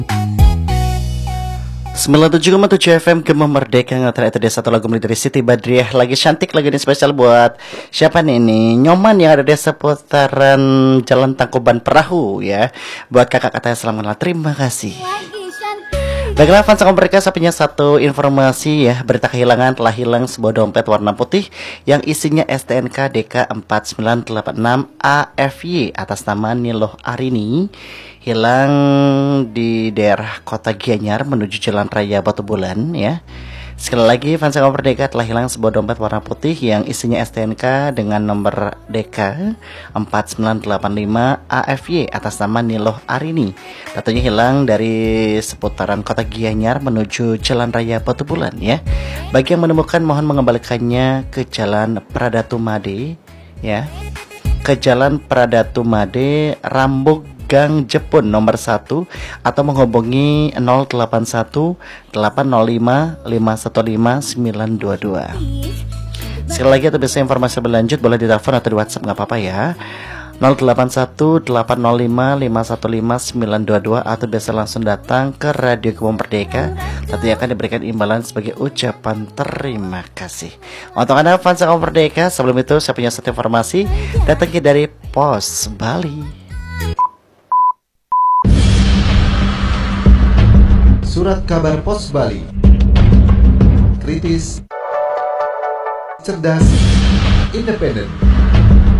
97,7 FM Gema Merdeka Ngetren itu dia satu lagu dari Siti Badriah. Lagi cantik, lagi ini spesial buat siapa nih ini? Nyoman yang ada di seputaran Jalan Tangkuban Perahu ya. Buat kakak katanya selamat malam, terima kasih. Baiklah fans aku mereka, saya punya satu informasi ya. Berita kehilangan, telah hilang sebuah dompet warna putih yang isinya STNK DK4986 AFY atas nama Niloh Arini, hilang di daerah Kota Gianyar menuju Jalan Raya Batu Bulan ya. Sekali lagi fans aku Merdeka, telah hilang sebuah dompet warna putih yang isinya STNK dengan nomor DK 4985 AFY atas nama Niloh Arini. Datanya hilang dari seputaran Kota Gianyar menuju Jalan Raya Batu Bulan ya. Bagi yang menemukan mohon mengembalikannya ke Jalan Pradatumade ya. Ke Jalan Pradatumade Rambut Gang Jepun nomor 1 atau menghubungi 081 805 515 922. Sekali lagi atau bisa informasi berlanjut boleh di telepon atau di WhatsApp nggak apa-apa ya. 081 805 515 922 atau bisa langsung datang ke Radio Gema Merdeka. Nanti akan diberikan imbalan sebagai ucapan terima kasih. Untuk Anda fans Gema Merdeka, sebelum itu saya punya satu informasi datangnya dari Pos Bali. Surat kabar Pos Bali. Kritis, cerdas, independen.